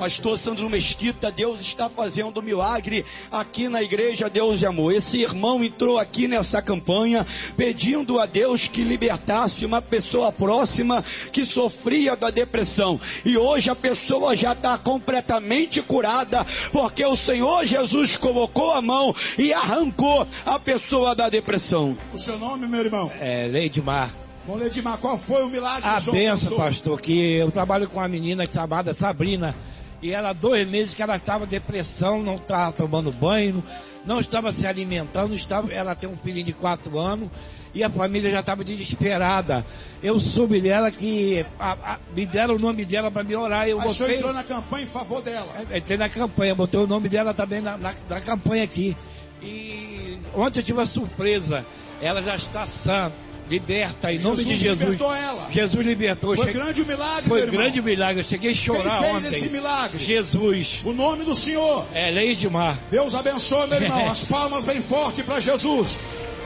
Pastor Sandro Mesquita, Deus está fazendo um milagre aqui na igreja Deus de Amor. Esse irmão entrou aqui nessa campanha pedindo a Deus que libertasse uma pessoa próxima que sofria da depressão. E hoje a pessoa já está completamente curada, porque o Senhor Jesus colocou a mão e arrancou a pessoa da depressão. O seu nome, meu irmão? É Leidmar. Bom, Leidmar, qual foi o milagre? A benção, pastor, que eu trabalho com uma menina chamada Sabrina, e ela há 2 meses que ela estava em depressão, não estava tomando banho, não estava se alimentando, ela tem um filho de 4 anos, e a família já estava desesperada. Eu soube dela que me deram o nome dela para me orar. O senhor entrou na campanha em favor dela? Entrei na campanha, botei o nome dela também na campanha aqui. E ontem eu tive uma surpresa, ela já está sã, liberta em nome de Jesus. Libertou ela. Jesus libertou. Foi grande o milagre, Foi grande o milagre. Eu cheguei a chorar ontem. Quem fez esse milagre? Jesus. O nome do Senhor é Leidmar. Deus abençoe, meu irmão. As palmas bem forte para Jesus.